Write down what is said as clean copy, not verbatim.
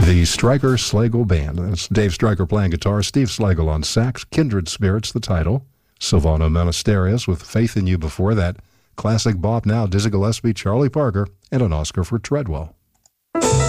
The Stryker Slagle Band. That's Dave Stryker playing guitar, Steve Slagle on sax, Kindred Spirits, the title. Silvano Monasterios with Faith in You before that. Classic bop now, Dizzy Gillespie, Charlie Parker, and an Oscar for Treadwell.